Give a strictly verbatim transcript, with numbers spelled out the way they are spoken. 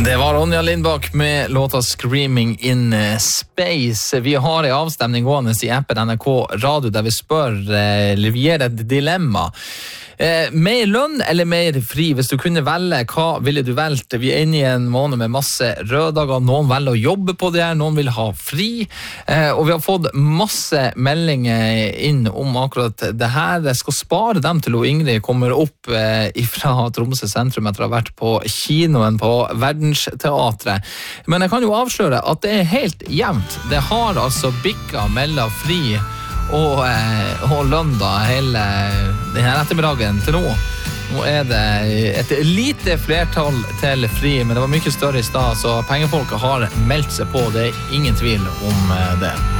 Det var Ronja Lindbakk med låta Screaming in Space. Vi har en avstemning gående i appen N R K Radio der vi spør, eller vi gir et dilemma. Eh, mer lønn eller mer fri? Hvis du kunne velge, hva ville du velgt? Vi er inne i en måned med masse røddager. Noen velger å jobbe på det her, noen vil ha fri. Eh, og vi har fått masse meldinger inn om akkurat det her. Jeg skal spare dem til hun Ingrid kommer opp eh, fra Tromsø sentrum etter å ha vært på kinoen på Verdensteatret. Men jeg kan jo avsløre at det er helt jevnt. Det har altså bikka mellom fri og, eh, og lønn da hele denne ettermiddagen til nå. Nå er det et lite flertall til fri, men det var mye større i stad, så pengefolket har meldt seg på, det er ingen tvil om det.